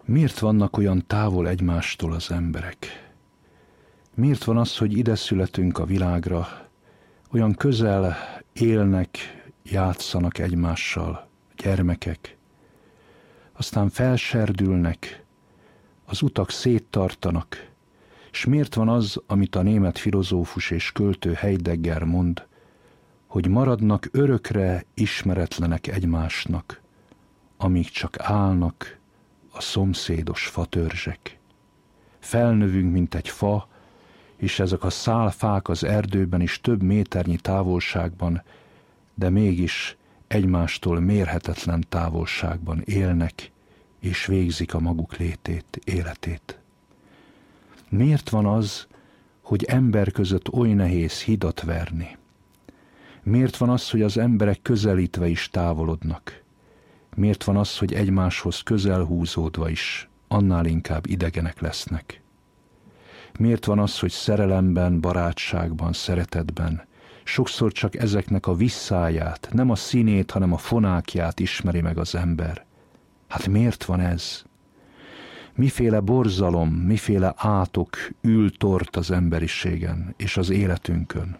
Miért vannak olyan távol egymástól az emberek? Miért van az, hogy ide születünk a világra, olyan közel élnek, játszanak egymással gyermekek, aztán felserdülnek, az utak széttartanak, és miért van az, amit a német filozófus és költő Heidegger mond, hogy maradnak örökre ismeretlenek egymásnak, amíg csak állnak a szomszédos fatörzsek. Felnövünk, mint egy fa, és ezek a szálfák az erdőben is több méternyi távolságban, de mégis egymástól mérhetetlen távolságban élnek, és végzik a maguk létét, életét. Miért van az, hogy ember között oly nehéz hidat verni? Miért van az, hogy az emberek közelítve is távolodnak? Miért van az, hogy egymáshoz közel húzódva is annál inkább idegenek lesznek? Miért van az, hogy szerelemben, barátságban, szeretetben sokszor csak ezeknek a visszáját, nem a színét, hanem a fonákját ismeri meg az ember? Hát miért van ez? Miféle borzalom, miféle átok ül tort az emberiségen és az életünkön?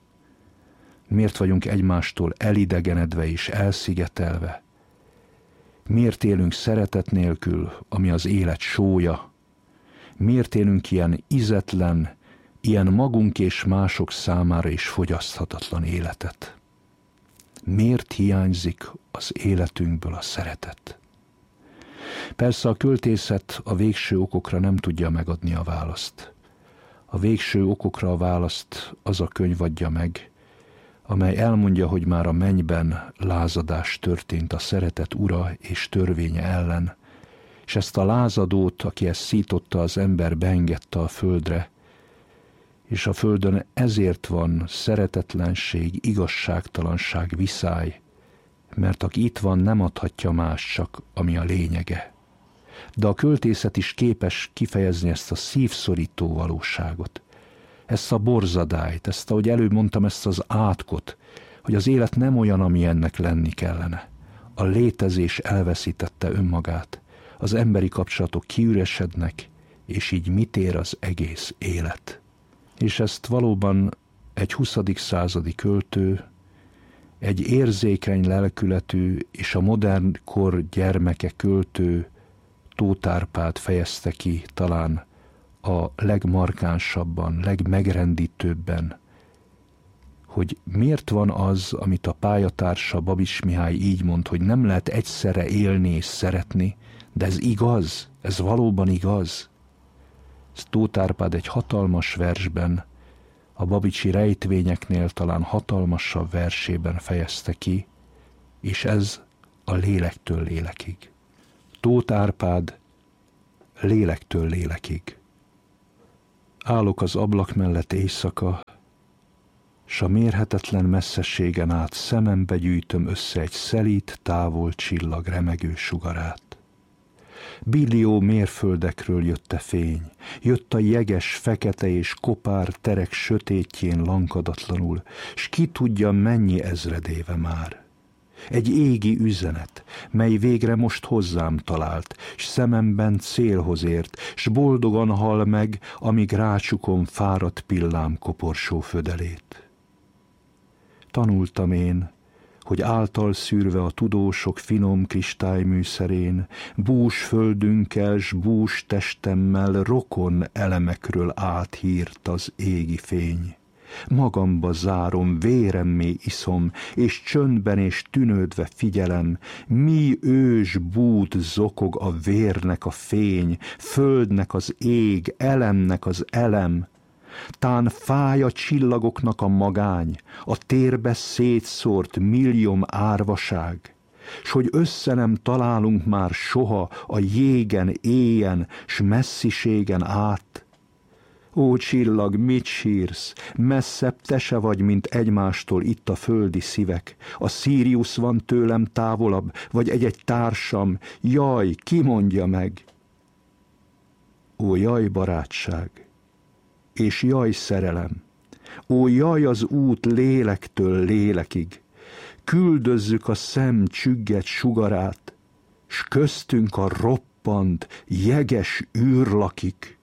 Miért vagyunk egymástól elidegenedve és elszigetelve? Miért élünk szeretet nélkül, ami az élet sója? Miért élünk ilyen ízetlen, ilyen magunk és mások számára is fogyaszthatatlan életet? Miért hiányzik az életünkből a szeretet? Persze a költészet a végső okokra nem tudja megadni a választ. A végső okokra a választ az a könyv adja meg, amely elmondja, hogy már a mennyben lázadás történt a szeretet ura és törvénye ellen, és ezt a lázadót, aki ezt szította, az ember beengedte a földre, és a földön ezért van szeretetlenség, igazságtalanság, viszály, mert aki itt van, nem adhatja más, csak ami a lényege. De a költészet is képes kifejezni ezt a szívszorító valóságot, ezt a borzadályt, ezt, ahogy előbb mondtam, ezt az átkot, hogy az élet nem olyan, ami ennek lenni kellene. A létezés elveszítette önmagát, az emberi kapcsolatok kiüresednek, és így mit ér az egész élet? És ezt valóban egy 20. századi költő, egy érzékeny lelkületű és a modern kor gyermeke költő, Tóth Árpád fejezte ki talán a legmarkánsabban, legmegrendítőbben, hogy miért van az, amit a pályatársa Babis Mihály így mond, hogy nem lehet egyszerre élni és szeretni, de ez igaz, ez valóban igaz. Ezt Tóth Árpád egy hatalmas versben, a babicsi rejtvényeknél talán hatalmasabb versében fejezte ki, és ez a lélektől lélekig. Tóth Árpád lélektől lélekig. Állok az ablak mellett éjszaka, s a mérhetetlen messzeségen át szemembe gyűjtöm össze egy szelíd, távol csillag remegő sugarát. Billió mérföldekről jött a fény, jött a jeges, fekete és kopár terek sötétjén lankadatlanul, s ki tudja mennyi ezredéve már. Egy égi üzenet, mely végre most hozzám talált, s szememben célhoz ért, s boldogan hal meg, amíg rácsukom fáradt pillám koporsó födelét. Tanultam én, hogy által szűrve a tudósok finom kristályműszerén, bús földünkkel s bús testemmel rokon elemekről áthírt az égi fény. Magamba zárom, véremmé iszom, és csöndben és tűnődve figyelem, mi ős bút zokog a vérnek a fény, földnek az ég, elemnek az elem. Tán fáj a csillagoknak a magány, a térbe szétszórt millióm árvaság, s hogy össze nem találunk már soha a jégen, éjen, s messziségen át. Ó csillag, mit sírsz? Messzebb te se vagy, mint egymástól itt a földi szívek. A Szíriusz van tőlem távolabb, vagy egy-egy társam. Jaj, ki mondja meg? Ó, jaj, barátság! És jaj, szerelem! Ó, jaj, az út lélektől lélekig! Küldözzük a szem csügget sugarát, s köztünk a roppant, jeges űr lakik.